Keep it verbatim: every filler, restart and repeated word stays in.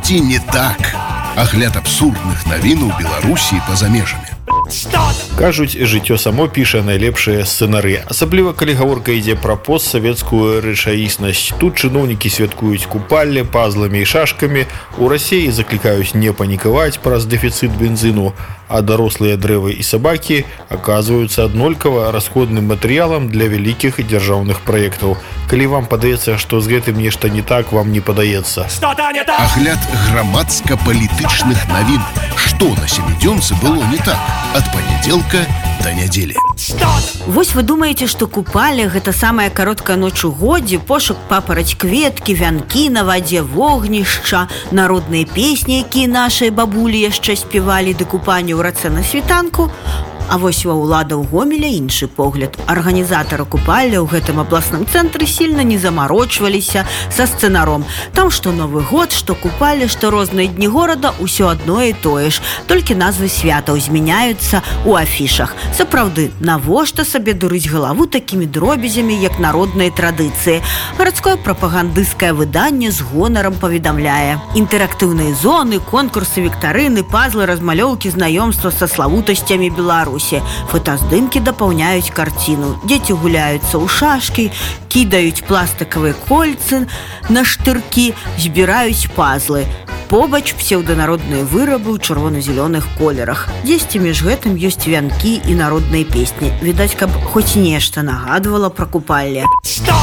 штосьці не так. Агляд абсурдных навін у Беларусі і па-за межамі. Кажуць, жыццё само піша найлепшыя сцэнары, асабліва калі гаворка ідзе пра постсавецкую рэчаіснасць. Тут чыноўнікі святкуюць купалле пазламі і шашкамі, у Расіі заклікаюць не панікаваць праз дэфіцыт бензіну, а дарослыя дрэвы і сабакі аказваюцца аднолькава расходным матэрыялам для вялікіх дзяржаўных праектаў. Калі вам падаецца, што з гэтым нешта не так, вам не падаецца. Агляд грамадска-палітычных навін. Што на сямідзёнцы было не так? Ад панядзелка да нядзелі. Вось вы думаеце, што купалле – гэта самая кароткая ноч у годзе, пошук папараць кветкі, вянкі на вадзе, вогнішча, народныя песні, якія нашыя бабулі яшчэ спявалі да купання ў рацэ на світанку. А вось ва ўладаў Гомеля іншы погляд. Арганізатары купалля ў гэтым абласным цэнтры сильна не замарочваліся са сцэнаром. Там што Новы год, што купалле, што розныя дні горада – усё адно і тое ж. Толькі назвы святаў змяняюцца ў афішах. Сапраўды, навошта сабе дурыць галаву такімі дробязямі, як народныя традыцыі? Гарадское прапагандысцкае выданне з гонарам паведамляе. Інтэрактыўныя зоны, конкурсы, віктарыны, пазлы, размалёўкі, знаёмства са славутасцямі Беларусі. Фотаздымкі дапаўняюць карціну. Дзеці гуляюцца ў шашкі, кідаюць пластыкавыя кольцы на штыркі, збіраюць пазлы. Побач псеўданародныя вырабы ў чырвона-зялёных колерах. Дзесьці між гэтым ёсць вянкі і народныя песні. Відаць, каб хоць нешта нагадвала пра купалле.